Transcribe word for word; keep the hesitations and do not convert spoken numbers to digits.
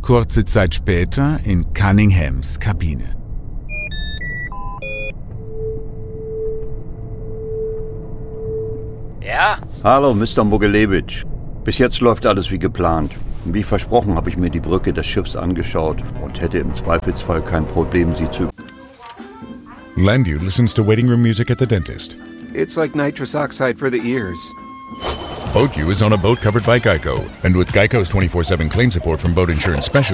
Kurze Zeit später in Cunninghams Kabine. Ja? Hallo, Mister Mogilewitsch. Bis jetzt läuft alles wie geplant. Wie versprochen habe ich mir die Brücke des Schiffs angeschaut und hätte im Zweifelsfall kein Problem, sie zu... Landu listens to waiting room music at the dentist. It's like nitrous oxide for the ears. Boat U is on a boat covered by Geico. And with Geico's twenty-four seven claim support from boat insurance specialists,